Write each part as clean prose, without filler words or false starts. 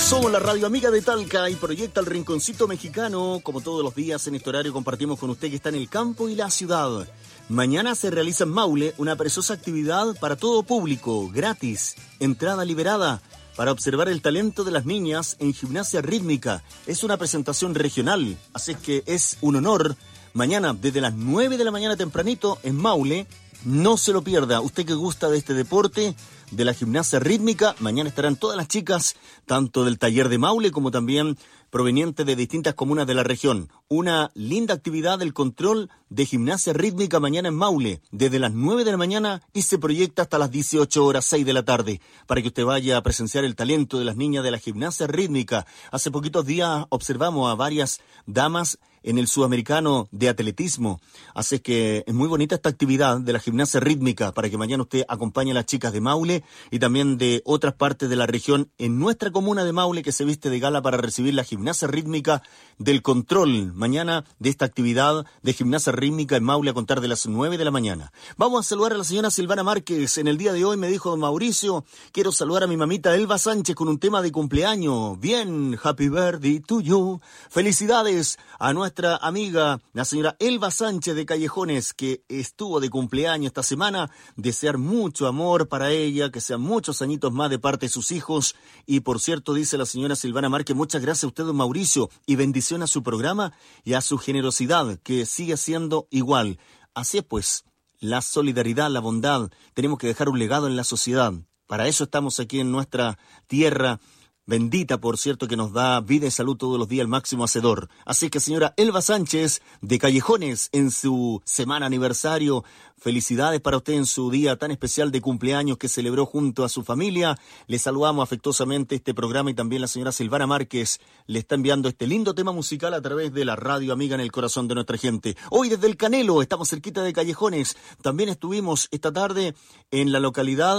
Somos la radio amiga de Talca y proyecta el Rinconcito Mexicano. Como todos los días en este horario compartimos con usted que está en el campo y la ciudad. Mañana se realiza en Maule una preciosa actividad para todo público, gratis, entrada liberada, para observar el talento de las niñas en gimnasia rítmica. Es una presentación regional, así que es un honor. Mañana desde las 9 de la mañana tempranito en Maule. No se lo pierda. Usted que gusta de este deporte, de la gimnasia rítmica, mañana estarán todas las chicas, tanto del taller de Maule como también provenientes de distintas comunas de la región. Una linda actividad del control de gimnasia rítmica mañana en Maule, desde las 9 de la mañana y se proyecta hasta las 18 horas, 6 de la tarde, para que usted vaya a presenciar el talento de las niñas de la gimnasia rítmica. Hace poquitos días observamos a varias damas en el sudamericano de atletismo. Así que es muy bonita esta actividad de la gimnasia rítmica para que mañana usted acompañe a las chicas de Maule y también de otras partes de la región en nuestra comuna de Maule, que se viste de gala para recibir la gimnasia rítmica del control. Mañana de esta actividad de gimnasia rítmica en Maule a contar de las 9 de la mañana. Vamos a saludar a la señora Silvana Márquez. En el día de hoy me dijo don Mauricio, quiero saludar a mi mamita Elba Sánchez con un tema de cumpleaños. Bien, happy birthday to you. Felicidades a nuestra amiga, la señora Elba Sánchez de Callejones, que estuvo de cumpleaños esta semana. Desear mucho amor para ella, que sean muchos añitos más de parte de sus hijos. Y por cierto, dice la señora Silvana Márquez, muchas gracias a usted, don Mauricio, y bendición a su programa y a su generosidad, que sigue siendo igual. Así es pues, la solidaridad, la bondad, tenemos que dejar un legado en la sociedad. Para eso estamos aquí en nuestra tierra bendita, por cierto, que nos da vida y salud todos los días, el máximo hacedor. Así que, señora Elba Sánchez de Callejones, en su semana aniversario, felicidades para usted en su día tan especial de cumpleaños que celebró junto a su familia. Le saludamos afectuosamente este programa y también la señora Silvana Márquez le está enviando este lindo tema musical a través de la radio amiga en el corazón de nuestra gente. Hoy desde el Canelo, estamos cerquita de Callejones. También estuvimos esta tarde en la localidad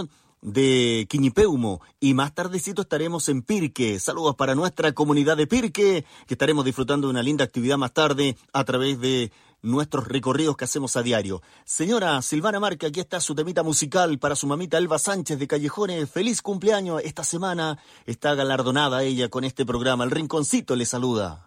de Quiñipeumo y más tardecito estaremos en Pirque. Saludos para nuestra comunidad de Pirque, que estaremos disfrutando de una linda actividad más tarde a través de nuestros recorridos que hacemos a diario. Señora Silvana Márquez, aquí está su temita musical para su mamita Elba Sánchez de Callejones. Feliz cumpleaños. Esta semana está galardonada ella con este programa. El Rinconcito le saluda.